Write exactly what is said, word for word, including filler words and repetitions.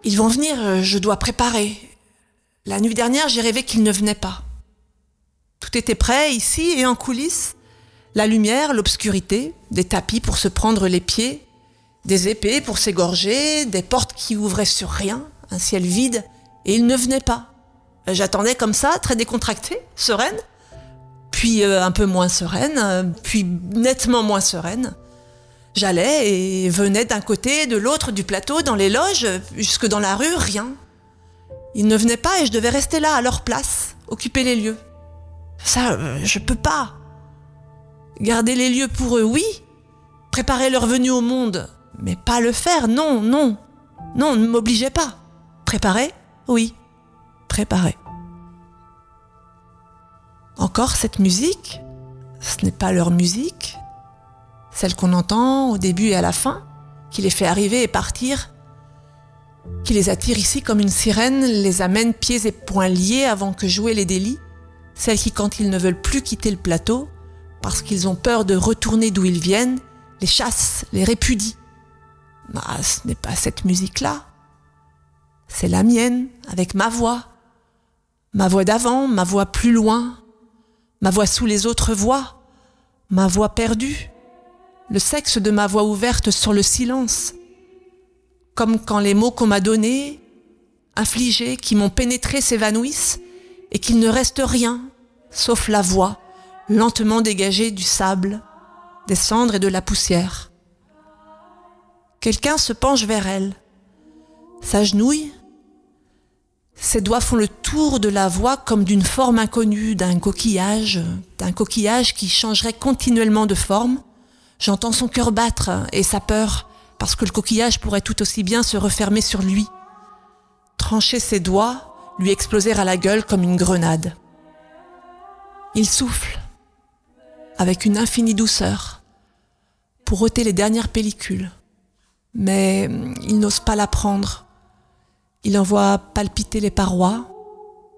Ils vont venir, je dois préparer. La nuit dernière, j'ai rêvé qu'ils ne venaient pas. Tout était prêt, ici et en coulisses. La lumière, l'obscurité, des tapis pour se prendre les pieds, des épées pour s'égorger, des portes qui ouvraient sur rien, un ciel vide, et ils ne venaient pas. J'attendais comme ça, très décontractée, sereine, puis euh, un peu moins sereine, euh, puis nettement moins sereine. J'allais et venais d'un côté, de l'autre du plateau, dans les loges, jusque dans la rue, rien. Ils ne venaient pas et je devais rester là, à leur place, occuper les lieux. Ça, euh, je peux pas. Garder les lieux pour eux, oui. Préparer leur venue au monde, mais pas le faire, non, non. Non, ne m'obligez pas. Préparer, oui. Préparer. Encore cette musique, ce n'est pas leur musique, celle qu'on entend au début et à la fin, qui les fait arriver et partir, qui les attire ici comme une sirène, les amène pieds et poings liés avant que jouer les délits, celle qui, quand ils ne veulent plus quitter le plateau, parce qu'ils ont peur de retourner d'où ils viennent, les chasse, les répudie. Bah, ce n'est pas cette musique-là. C'est la mienne, avec ma voix. Ma voix d'avant, ma voix plus loin, ma voix sous les autres voix, ma voix perdue, le sexe de ma voix ouverte sur le silence, comme quand les mots qu'on m'a donnés, infligés, qui m'ont pénétré s'évanouissent et qu'il ne reste rien, sauf la voix, lentement dégagée du sable, des cendres et de la poussière. Quelqu'un se penche vers elle, s'agenouille. Ses doigts font le tour de la voix comme d'une forme inconnue, d'un coquillage, d'un coquillage qui changerait continuellement de forme. J'entends son cœur battre et sa peur, parce que le coquillage pourrait tout aussi bien se refermer sur lui. Trancher ses doigts, lui exploser à la gueule comme une grenade. Il souffle, avec une infinie douceur, pour ôter les dernières pellicules. Mais il n'ose pas la prendre. Il en voit palpiter les parois,